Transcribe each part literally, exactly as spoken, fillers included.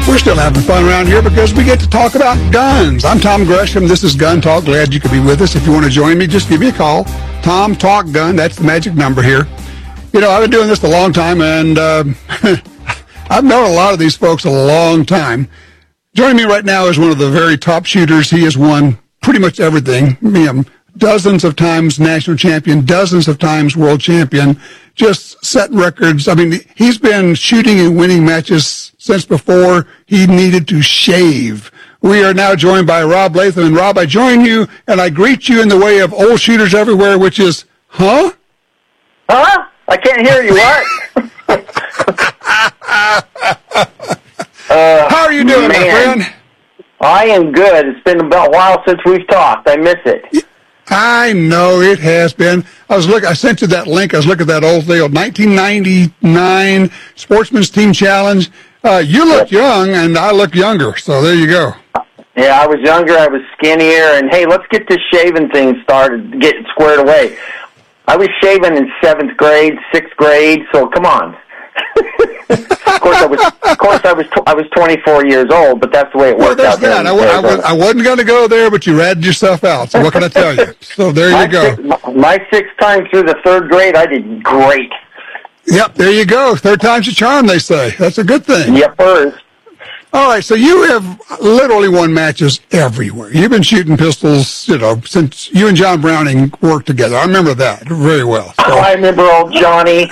We're still having fun around here because we get to talk about guns. I'm Tom Gresham. This is Gun Talk. Glad you could be with us. If you want to join me, just give me a call. Tom Talk Gun. That's the magic number here. You know, I've been doing this a long time, and uh, I've known a lot of these folks a long time. Joining me right now is one of the very top shooters. He has won pretty much everything. You know, dozens of times national champion, dozens of times world champion, just set records. I mean, he's been shooting and winning matches since before he needed to shave. We are now joined by Rob Latham. And Rob, I join you and I greet you in the way of old shooters everywhere, which is, huh? Huh? I can't hear you. What? uh, How are you doing, man. my friend? I am good. It's been about a while since we've talked. I miss it. I know it has been. I was look. I sent you that link. I was looking at that old deal, nineteen ninety-nine Sportsman's Team Challenge. Uh, you look young, and I look younger. So there you go. Yeah, I was younger. I was skinnier, and hey, let's get this shaving thing started, get squared away. I was shaving in seventh grade, sixth grade. So come on. Of course, I was. Of course, I was. I was twenty-four years old, but that's the way it Well, worked there's out there. that. I, I, was, I wasn't going to go there, but you ratted yourself out. So what can I tell you? So there my you go. Six, my, my sixth time through the third grade, I did great. Yep, there you go. Third time's a charm, they say. That's a good thing. Yep, first. All right, so you have literally won matches everywhere. You've been shooting pistols, you know, since you and John Browning worked together. I remember that very well. So. Oh, I remember old Johnny.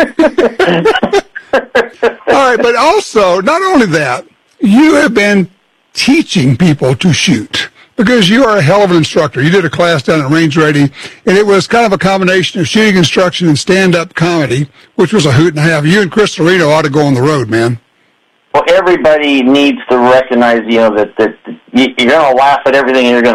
All right, but also, not only that, you have been teaching people to shoot because you are a hell of an instructor. You did a class down at Range Ready, and it was kind of a combination of shooting instruction and stand-up comedy, which was a hoot and a half. You and Chris Serino ought to go on the road, man. Well, everybody needs to recognize, you know, that, that you're going to laugh at everything and you're going